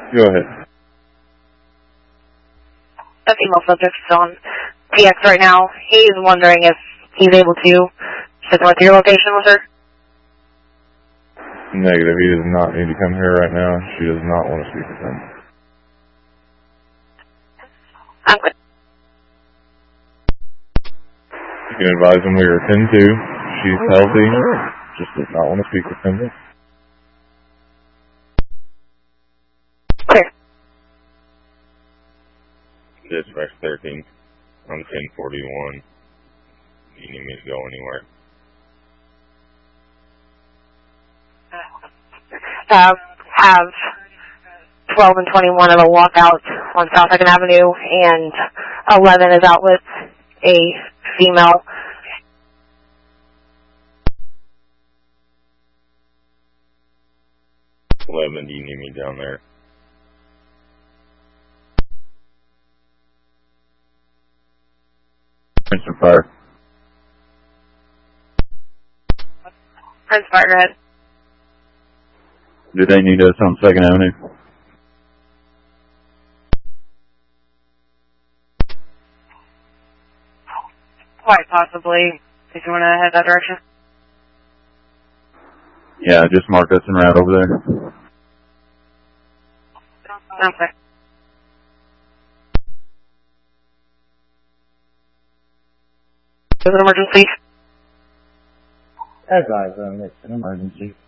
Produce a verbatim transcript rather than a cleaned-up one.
Go ahead. A female subject is on P X right now. He's wondering if he's able to sit with your location with her. Negative. He does not need to come here right now. She does not want to speak with him. I'm good. You can advise him we are ten two. She's healthy. Just does not want to speak with him. Clear. Dispatch thirteen. I'm ten forty-one. Do you need me to go anywhere? Um, have twelve and twenty-one at a walkout on South Second Avenue, and eleven is out with a female. eleven, do you need me down there? Prince of Fire. Prince Fire, go ahead. Do they need us on Second Avenue? Quite possibly, if you want to head that direction. Yeah, just mark us and route over there. Okay. Is it an emergency? Advise them it's an emergency.